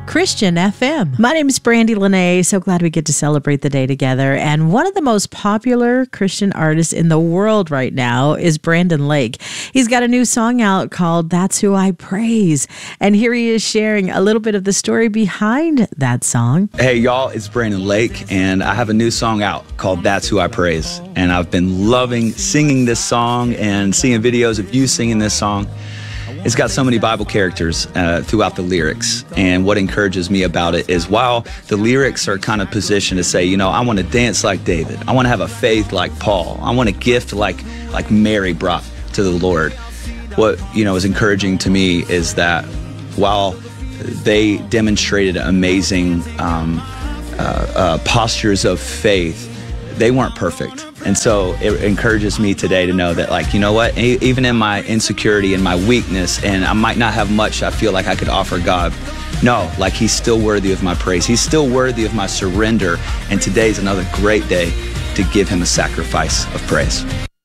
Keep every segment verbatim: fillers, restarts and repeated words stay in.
Christian F M. My name is Brandy Lene. So glad we get to celebrate the day together. And one of the most popular Christian artists in the world right now is Brandon Lake. He's got a new song out called That's Who I Praise. And here he is sharing a little bit of the story behind that song. Hey, y'all, it's Brandon Lake, and I have a new song out called That's Who I Praise. And I've been loving singing this song and seeing videos of you singing this song. It's got so many Bible characters uh, throughout the lyrics, and what encourages me about it is while the lyrics are kind of positioned to say, you know, I want to dance like David, I want to have a faith like Paul, I want a gift like like Mary brought to the Lord. What, you know, is encouraging to me is that while they demonstrated amazing um, uh, uh, postures of faith, they weren't perfect. And so it encourages me today to know that, like, you know what, even in my insecurity and my weakness, and I might not have much I feel like I could offer God, no, like, he's still worthy of my praise. He's still worthy of my surrender. And today's another great day to give him a sacrifice of praise.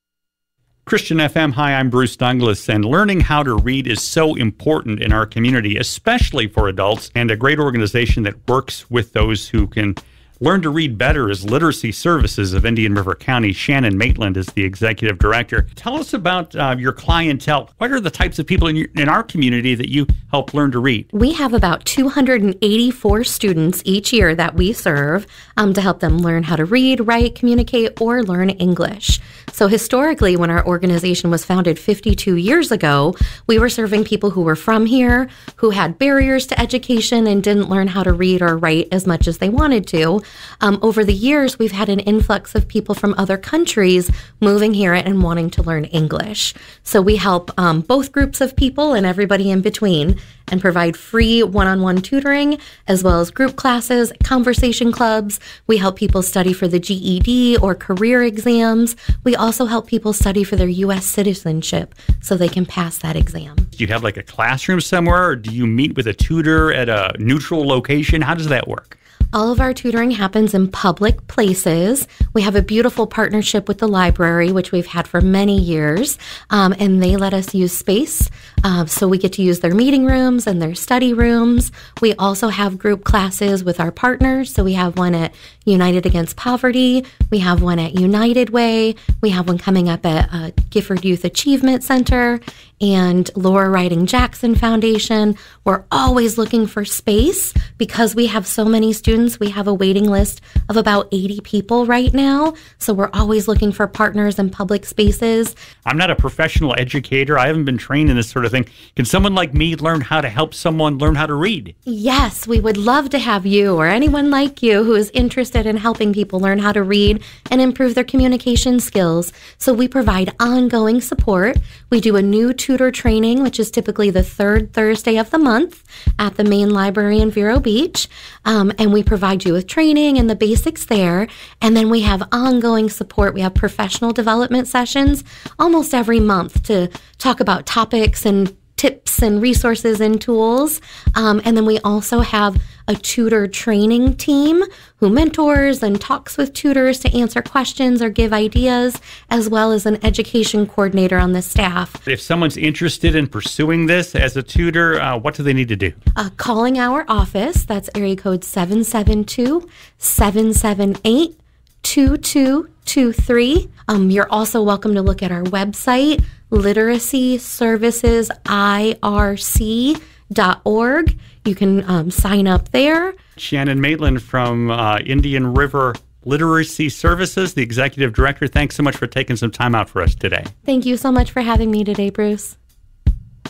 Christian F M, hi, I'm Bruce Douglas, and learning how to read is so important in our community, especially for adults, and a great organization that works with those who can learn to read better is Literacy Services of Indian River County. Shannon Maitland is the executive director. Tell us about uh, your clientele. What are the types of people in, your, in our community that you help learn to read? We have about two hundred eighty-four students each year that we serve um, to help them learn how to read, write, communicate, or learn English. So historically, when our organization was founded fifty-two years ago, we were serving people who were from here, who had barriers to education and didn't learn how to read or write as much as they wanted to. Um, over the years, we've had an influx of people from other countries moving here and wanting to learn English. So we help um, both groups of people and everybody in between, and provide free one-on-one tutoring, as well as group classes, conversation clubs. We help people study for the G E D or career exams. We also help people study for their U S citizenship so they can pass that exam. Do you have like a classroom somewhere, or do you meet with a tutor at a neutral location? How does that work? All of our tutoring happens in public places. We have a beautiful partnership with the library, which we've had for many years, um, and they let us use space. Uh, so we get to use their meeting rooms and their study rooms. We also have group classes with our partners. So we have one at United Against Poverty. We have one at United Way. We have one coming up at uh, Gifford Youth Achievement Center and Laura Riding Jackson Foundation. We're always looking for space because we have so many students. We have a waiting list of about eighty people right now. So we're always looking for partners in public spaces. I'm not a professional educator. I haven't been trained in this sort of thing. Can someone like me learn how to help someone learn how to read? Yes, we would love to have you or anyone like you who is interested in helping people learn how to read and improve their communication skills. So we provide ongoing support. We do a new tutor training, which is typically the third Thursday of the month at the main library in Vero Beach. Um, and we provide you with training and the basics there. And then we have ongoing support. We have professional development sessions almost every month to talk about topics and tips and resources and tools. Um, and then we also have a tutor training team who mentors and talks with tutors to answer questions or give ideas, as well as an education coordinator on the staff. If someone's interested in pursuing this as a tutor, uh, what do they need to do? Uh, calling our office, that's area code seven seven two, seven seven eight, two two two three. Um, you're also welcome to look at our website, literacy services I R C dot org. You can um, sign up there. Shannon Maitland from uh, Indian River Literacy Services, the executive director. Thanks so much for taking some time out for us today. Thank you so much for having me today, Bruce.